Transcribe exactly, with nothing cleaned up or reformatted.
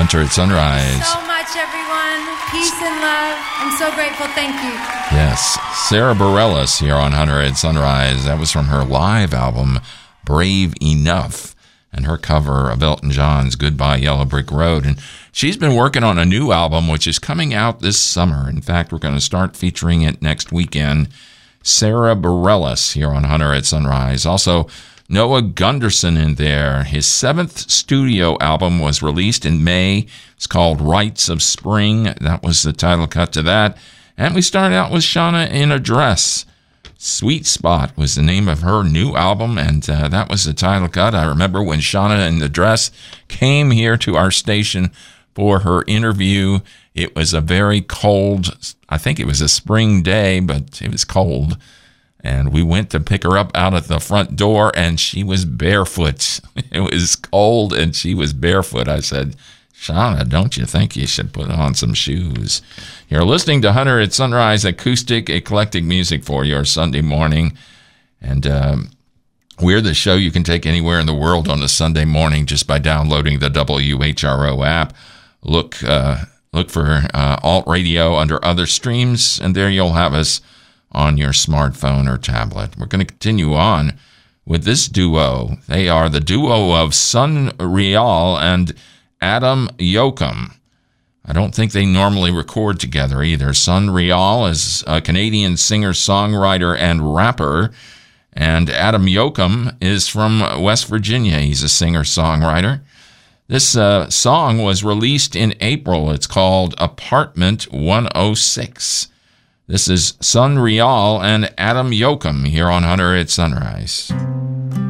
Hunter at Sunrise. So much, everyone. Peace and love. I'm so grateful. Thank you. Yes, Sarah Bareilles here on Hunter at Sunrise. That was from her live album, Brave Enough, and her cover of Elton John's Goodbye Yellow Brick Road. And she's been working on a new album, which is coming out this summer. In fact, we're going to start featuring it next weekend. Sarah Bareilles here on Hunter at Sunrise. Also, Noah Gunderson in there. His seventh studio album was released in May. It's called Rites of Spring. That was the title cut to that. And we started out with Shauna in a Dress. Sweet Spot was the name of her new album, and uh, that was the title cut. I remember when Shauna in the Dress came here to our station for her interview. It was a very cold, I think it was a spring day, but it was cold. And we went to pick her up out at the front door, and she was barefoot. It was cold, and she was barefoot. I said, Shauna, don't you think you should put on some shoes? You're listening to Hunter at Sunrise, acoustic, eclectic music for your Sunday morning. And um, we're the show you can take anywhere in the world on a Sunday morning just by downloading the W H R O app. Look, uh, look for uh, Alt Radio under other streams, and there you'll have us on your smartphone or tablet. We're going to continue on with this duo. They are the duo of Sun Real and Adam Yoakum. I don't think they normally record together either. Sun Real is a Canadian singer, songwriter, and rapper, and Adam Yoakum is from West Virginia. He's a singer, songwriter. This uh, song was released in April. It's called Apartment one oh six. This is Sun Real and Adam Yoakum here on Hunter at Sunrise.